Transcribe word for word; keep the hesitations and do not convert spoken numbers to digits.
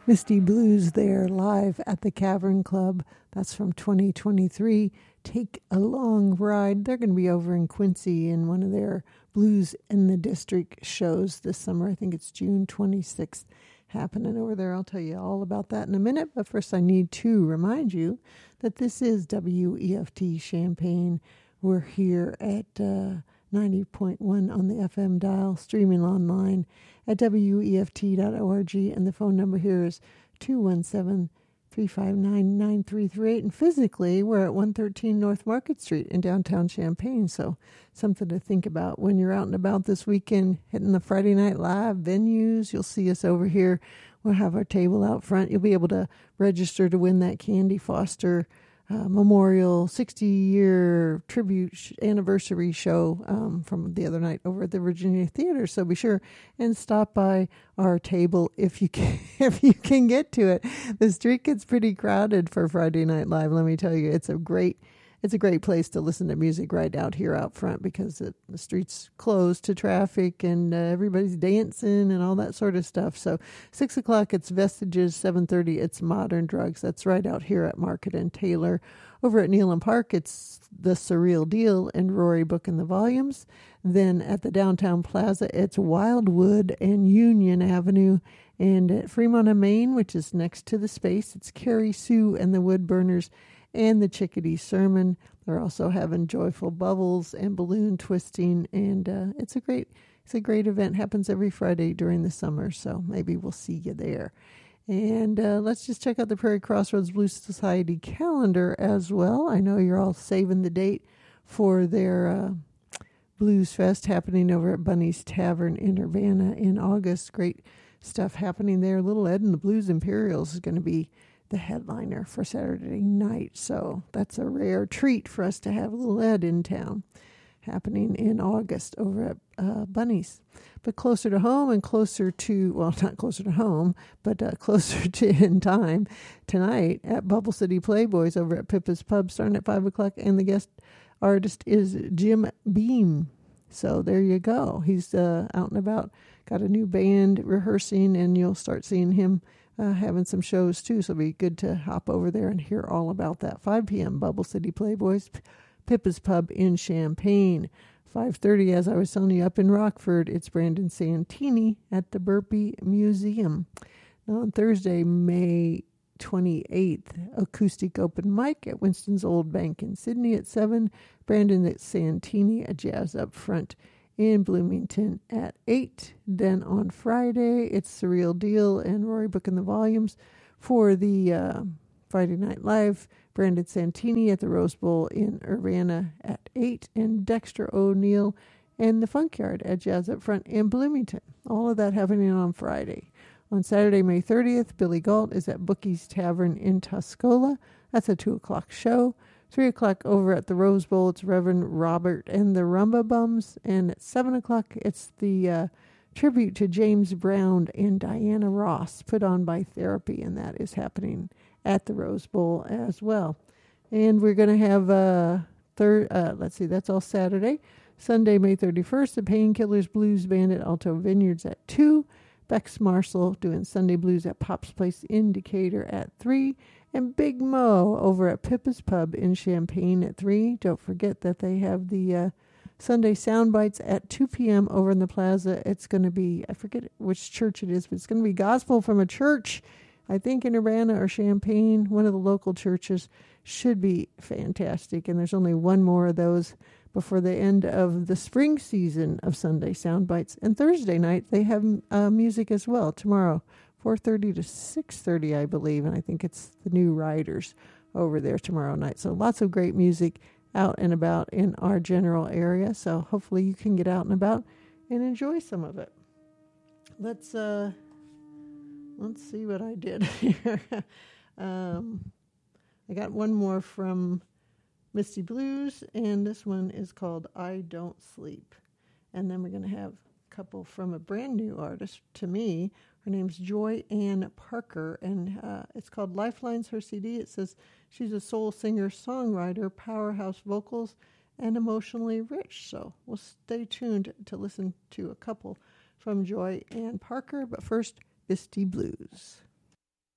Misty Blues there live at the Cavern Club. That's from twenty twenty-three. Take a Long Ride. They're going to be over in Quincy in one of their Blues in the District shows this summer. I think it's June twenty-sixth happening over there. I'll tell you all about that in a minute. But first I need to remind you that this is W E F T Champaign. We're here at uh, ninety point one on the F M dial, streaming online at W E F T dot org, and the phone number here is two one seven, three five nine, nine three three eight, and physically we're at one thirteen North Market Street in downtown Champaign, so something to think about when you're out and about this weekend, hitting the Friday Night Live venues. You'll see us over here. We'll have our table out front. You'll be able to register to win that Candy Foster Uh, Memorial sixty-year tribute sh- anniversary show um, from the other night over at the Virginia Theater. So be sure and stop by our table if you can, if you can get to it. The street gets pretty crowded for Friday Night Live. Let me tell you, it's a great it's a great place to listen to music right out here out front because it, the street's closed to traffic and uh, everybody's dancing and all that sort of stuff. So six o'clock, it's Vestiges. seven thirty, it's Modern Drugs. That's right out here at Market and Taylor. Over at Nealon Park, it's The Surreal Deal and Rory booking the volumes. Then at the Downtown Plaza, it's Wildwood and Union Avenue. And at Fremont and Main, which is next to the Space, it's Carrie Sue and the Woodburners and the Chickadee Sermon. They're also having joyful bubbles and balloon twisting, and uh, it's a great it's a great event. Happens every Friday during the summer, so maybe we'll see you there. And uh, let's just check out the Prairie Crossroads Blues Society calendar as well. I know you're all saving the date for their uh, Blues Fest happening over at Bunny's Tavern in Urbana in August. Great stuff happening there. Little Ed and the Blues Imperials is going to be the headliner for Saturday night. So that's a rare treat for us to have Little Ed in town happening in August over at uh, Bunny's. But closer to home and closer to, well, not closer to home, but uh, closer to in time, tonight at Bubble City Playboys over at Pippa's Pub starting at five o'clock. And the guest artist is Jim Beam. So there you go. He's uh, out and about, got a new band rehearsing, and you'll start seeing him Uh, having some shows too, so it'll be good to hop over there and hear all about that. five p.m. Bubble City Playboys, P- Pippa's Pub in Champaign. five thirty, as I was telling you, up in Rockford, it's Brandon Santini at the Burpee Museum. Now on Thursday, May twenty-eighth, acoustic open mic at Winston's Old Bank in Sydney at seven. Brandon Santini at Jazz Up Front in Bloomington at eight. Then on Friday, it's The Real Deal and Rory booking the volumes for the uh, Friday Night Live. Brandon Santini at the Rose Bowl in Urbana at eight, and Dexter O'Neill and the Funk Yard at Jazz Up Front in Bloomington. All of that happening on Friday. On Saturday, May thirtieth, Billy Galt is at Bookie's Tavern in Tuscola. That's a two o'clock show. three o'clock over at the Rose Bowl, it's Reverend Robert and the Rumba Bums. And at seven o'clock, it's the uh, tribute to James Brown and Diana Ross put on by Therapy, and that is happening at the Rose Bowl as well. And we're going to have, uh, third, uh, let's see, that's all Saturday. Sunday, May thirty-first, the Painkillers Blues Band at Alto Vineyards at two. Bex Marshall doing Sunday Blues at Pop's Place in Decatur at three. And Big Mo over at Pippa's Pub in Champaign at three. Don't forget that they have the uh, Sunday Soundbites at two p.m. over in the plaza. It's going to be, I forget which church it is, but it's going to be gospel from a church, I think in Urbana or Champaign, one of the local churches. Should be fantastic. And there's only one more of those before the end of the spring season of Sunday Soundbites. And Thursday night, they have uh, music as well tomorrow. four thirty to six thirty, I believe, and I think it's the New Riders over there tomorrow night. So lots of great music out and about in our general area. So hopefully you can get out and about and enjoy some of it. Let's uh, let's see what I did here. um, I got one more from Misty Blues, and this one is called I Don't Sleep. And then we're going to have a couple from a brand new artist to me. Her name's Joy Ann Parker, and uh, it's called Lifelines, her C D. It says she's a soul singer, songwriter, powerhouse vocals, and emotionally rich. So we'll stay tuned to listen to a couple from Joy Ann Parker. But first, Misty Blues.